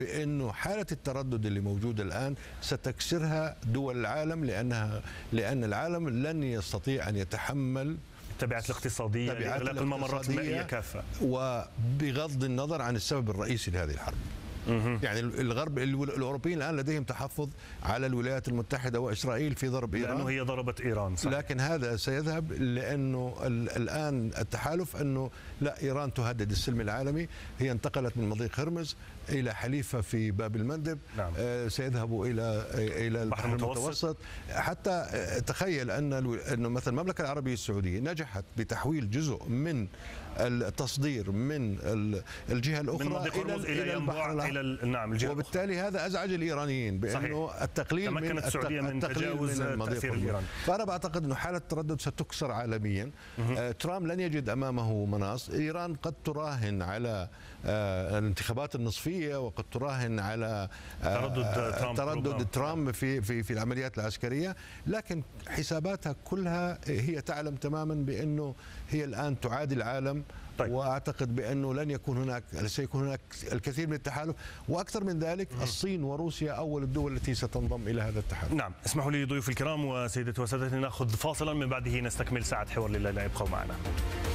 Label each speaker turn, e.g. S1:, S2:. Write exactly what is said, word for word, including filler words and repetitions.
S1: بأنه حالة التردد اللي موجودة الآن ستكسرها دول العالم، لأنها لأن العالم لن يستطيع أن يتحمل
S2: التبعات الاقتصادية لإغلاق الممرات المائية كافة،
S1: وبغض النظر عن السبب الرئيسي لهذه الحرب. يعني الغرب الأوروبيين الآن لديهم تحفظ على الولايات المتحدة وإسرائيل في ضرب إيران،
S2: لأنه هي ضربت إيران، صحيح.
S1: لكن هذا سيذهب، لأنه الآن التحالف أنه لا، إيران تهدد السلم العالمي، هي انتقلت من مضيق هرمز إلى حليفة في باب المندب. نعم. آه سيذهب إلى إلى البحر المتوسط. المتوسط. حتى تخيل أن أنه مثلا المملكة العربية السعودية نجحت بتحويل جزء من التصدير من الجهة الأخرى
S2: من
S1: إلى,
S2: إلى, إلى البحر الأحمر، إلى نعم الجهة
S1: وبالتالي
S2: الأخرى.
S1: هذا أزعج الإيرانيين بأنه صحيح. التقليل من
S2: السعودية من تجاوز التأثير الإيراني.
S1: فأنا بعتقد أنه حالة التردد ستكسر عالميا. آه ترامب لن يجد أمامه مناص. إيران قد تراهن على آه الانتخابات النصفية، وقد تراهن على آه
S2: تردد ترامب,
S1: تردد ترامب في في في العمليات العسكرية، لكن حساباتها كلها هي تعلم تماما بأنه هي الآن تعادي العالم. طيب. واعتقد بانه لن يكون هناك سيكون هناك الكثير من التحالف، واكثر من ذلك الصين وروسيا اول الدول التي ستنضم الى هذا التحالف.
S2: نعم، اسمحوا لي ضيوف الكرام وسيدتي وسادتي ناخذ فاصلا، من بعده نستكمل ساعه حوار لليله، ابقوا معنا.